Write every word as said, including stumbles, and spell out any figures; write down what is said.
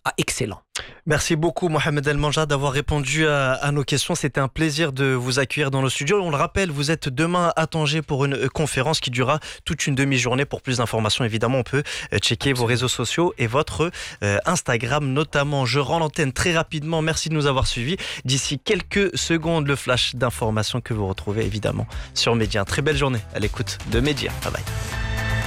Ah, excellent. Merci beaucoup Mohamed El Manja d'avoir répondu à, à nos questions. C'était un plaisir de vous accueillir dans nos studios. On le rappelle, vous êtes demain à Tanger pour une euh, conférence qui durera toute une demi-journée. Pour plus d'informations, évidemment, on peut euh, checker vos réseaux sociaux et votre euh, Instagram notamment. Je rends l'antenne très rapidement. Merci de nous avoir suivis. D'ici quelques secondes, le flash d'informations que vous retrouvez évidemment sur Média. Très belle journée à l'écoute de Média. Bye bye.